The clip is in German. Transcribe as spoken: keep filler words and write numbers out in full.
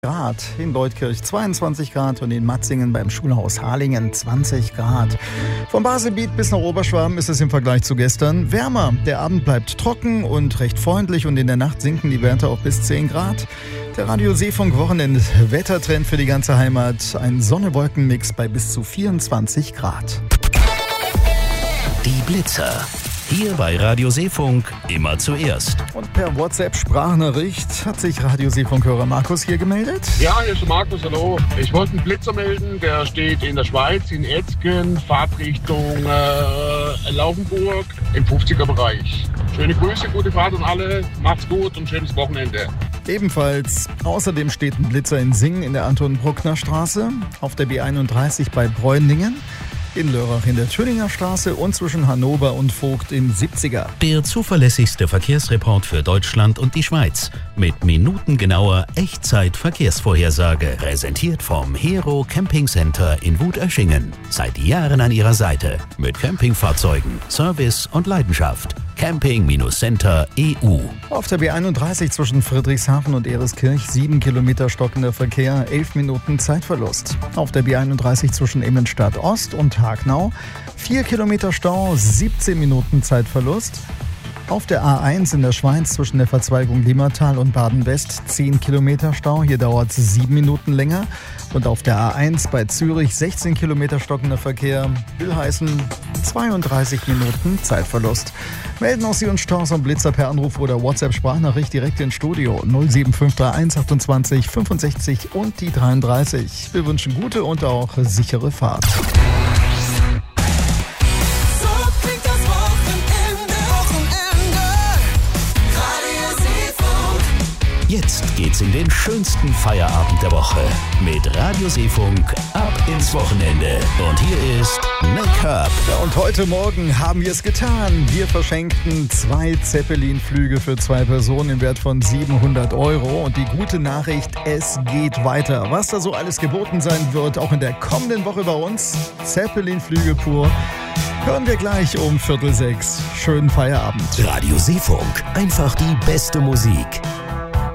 Grad, in Leutkirch zweiundzwanzig Grad und in Matzingen beim Schulhaus Harlingen zwanzig Grad. Vom Baselbiet bis nach Oberschwaben ist es im Vergleich zu gestern wärmer. Der Abend bleibt trocken und recht freundlich und in der Nacht sinken die Werte auf bis zehn Grad. Der Radio Seefunk Wochenend-Wettertrend für die ganze Heimat. Ein Sonne-Wolken-Mix bei bis zu vierundzwanzig Grad. Die Blitzer. Hier bei Radio Seefunk immer zuerst. Und per WhatsApp-Sprachnachricht hat sich Radio Seefunk-Hörer Markus hier gemeldet. Ja, hier ist der Markus, hallo. Ich wollte einen Blitzer melden, der steht in der Schweiz, in Etzgen, Fahrtrichtung äh, Laufenburg im fünfziger Bereich. Schöne Grüße, gute Fahrt an alle, macht's gut und schönes Wochenende. Ebenfalls. Außerdem steht ein Blitzer in Singen in der Anton-Bruckner Straße, auf der B einunddreißig bei Bräunlingen, in Lörrach in der Tüninger Straße und zwischen Hannover und Vogt im siebziger. Der zuverlässigste Verkehrsreport für Deutschland und die Schweiz. Mit minutengenauer Echtzeit-Verkehrsvorhersage. Präsentiert vom Hero Camping Center in Wutöschingen. Seit Jahren an ihrer Seite. Mit Campingfahrzeugen, Service und Leidenschaft. Camping-Center E U. Auf der B einunddreißig zwischen Friedrichshafen und Ereskirch sieben Kilometer stockender Verkehr, elf Minuten Zeitverlust. Auf der B einunddreißig zwischen Immenstadt Ost und Hagnau vier Kilometer Stau, siebzehn Minuten Zeitverlust. Auf der A eins in der Schweiz zwischen der Verzweigung Limmatal und Baden-West zehn Kilometer Stau, hier dauert es sieben Minuten länger. Und auf der A eins bei Zürich sechzehn Kilometer stockender Verkehr, will heißen zweiunddreißig Minuten Zeitverlust. Melden auch Sie uns Staus und Blitzer per Anruf oder WhatsApp-Sprachnachricht direkt ins Studio null sieben fünf drei eins achtundzwanzig fünfundsechzig und die dreiunddreißig. Wir wünschen gute und auch sichere Fahrt. Jetzt geht's in den schönsten Feierabend der Woche mit Radio Seefunk ab ins Wochenende. Und hier ist Nick Herb. Ja, und heute Morgen haben wir es getan. Wir verschenkten zwei Zeppelin-Flüge für zwei Personen im Wert von siebenhundert Euro. Und die gute Nachricht, es geht weiter. Was da so alles geboten sein wird, auch in der kommenden Woche bei uns, Zeppelin-Flüge pur, hören wir gleich um Viertel sechs. Schönen Feierabend. Radio Seefunk, einfach die beste Musik.